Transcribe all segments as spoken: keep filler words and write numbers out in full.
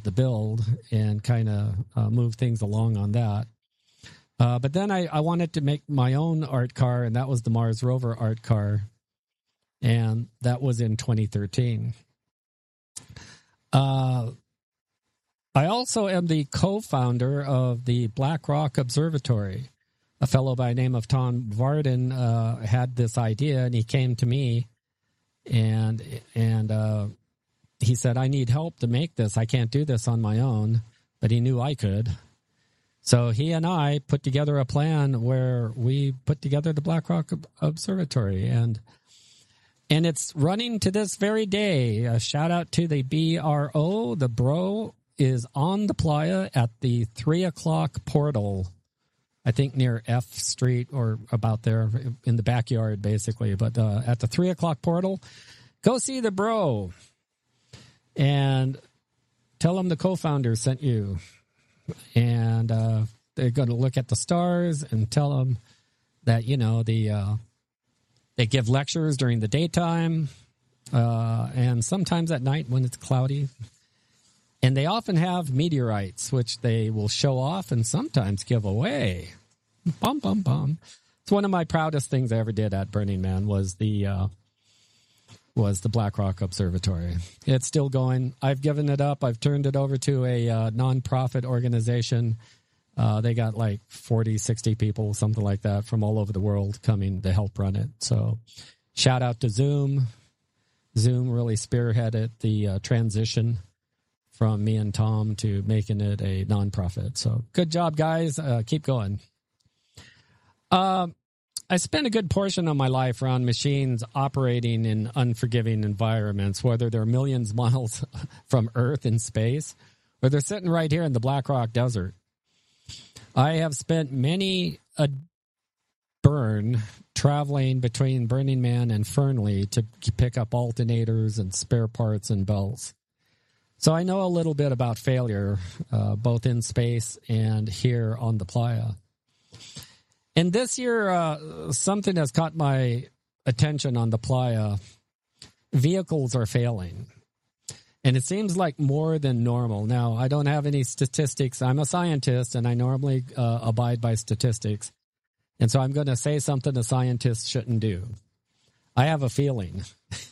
of the build and kind of uh, move things along on that. Uh, but then I, I wanted to make my own art car, and that was the Mars Rover art car. And that was in twenty thirteen. Uh, I also am the co-founder of the Black Rock Observatory. A fellow by the name of Tom Varden uh, had this idea, and he came to me, and and uh, he said, I need help to make this. I can't do this on my own, but he knew I could. So he and I put together a plan where we put together the Black Rock Observatory, and and it's running to this very day. A shout out to the B R O. The bro is on the playa at the three o'clock portal, I think near F Street or about there in the backyard, basically. But uh, at the three o'clock portal, go see the bro and tell him the co-founder sent you. And uh, they're going to look at the stars and tell them that, you know, the uh, they give lectures during the daytime uh, and sometimes at night when it's cloudy. And they often have meteorites, which they will show off and sometimes give away. Bum, bum, bum. It's one of my proudest things I ever did at Burning Man was the uh, was the Black Rock Observatory. It's still going. I've given it up. I've turned it over to a uh, nonprofit organization. Uh, they got like forty, sixty people, something like that, from all over the world coming to help run it. So shout out to Zoom. Zoom really spearheaded the uh, transition from me and Tom to making it a nonprofit. So good job, guys. Uh, keep going. Um, I spent a good portion of my life around machines operating in unforgiving environments, whether they're millions of miles from Earth in space, or they're sitting right here in the Black Rock Desert. I have spent many a burn traveling between Burning Man and Fernley to pick up alternators and spare parts and belts. So I know a little bit about failure, uh, both in space and here on the playa. And this year, uh, something has caught my attention on the playa. Vehicles are failing. And it seems like more than normal. Now, I don't have any statistics. I'm a scientist, and I normally uh, abide by statistics. And so I'm going to say something a scientist shouldn't do. I have a feeling.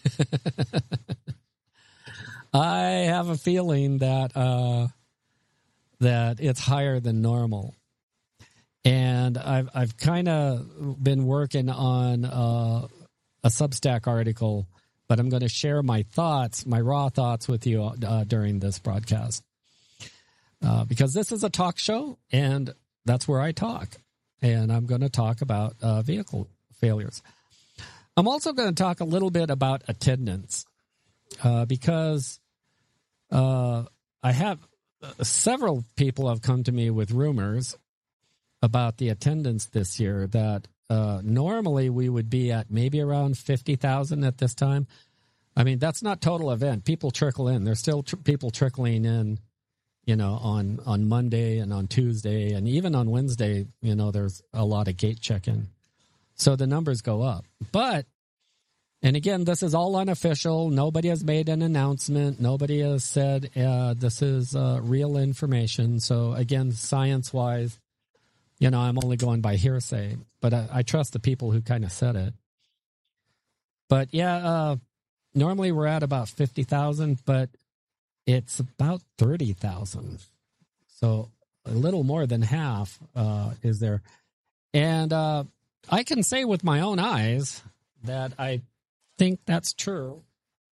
I have a feeling that uh, that it's higher than normal. And I've I've kind of been working on uh, a Substack article, but I'm going to share my thoughts, my raw thoughts with you uh, during this broadcast. Uh, because this is a talk show, and that's where I talk. And I'm going to talk about uh, vehicle failures. I'm also going to talk a little bit about attendance, uh, because uh, I have uh, several people have come to me with rumors about the attendance this year that uh, normally we would be at maybe around fifty thousand at this time. I mean, that's not total event. People trickle in. There's still tr- people trickling in, you know, on, on Monday and on Tuesday. And even on Wednesday, you know, there's a lot of gate check-in. So the numbers go up. But, and again, this is all unofficial. Nobody has made an announcement. Nobody has said uh, this is uh, real information. So again, science-wise, you know, I'm only going by hearsay, but I, I trust the people who kind of said it. But yeah, uh, normally we're at about fifty thousand, but it's about thirty thousand. So a little more than half uh, is there. And uh, I can say with my own eyes that I think that's true.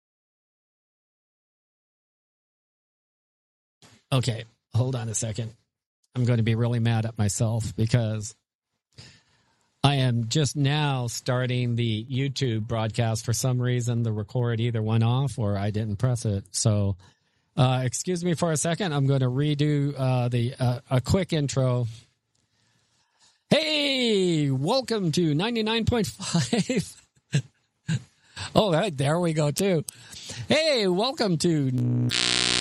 Okay, hold on a second. I'm going to be really mad at myself because I am just now starting the YouTube broadcast. For some reason, the record either went off or I didn't press it. So uh, excuse me for a second. I'm going to redo uh, the uh, a quick intro. Hey, welcome to ninety-nine point five. Oh, right, there we go, too. Hey, welcome to